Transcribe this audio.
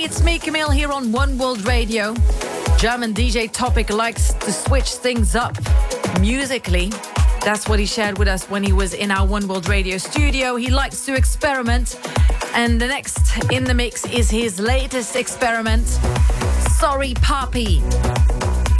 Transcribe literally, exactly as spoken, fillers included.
it's me, Camille, here on One World Radio. German D J Topic likes to switch things up musically. That's what he shared with us when he was in our One World Radio studio. He likes to experiment. And the next in the mix is his latest experiment, Sorry Papi.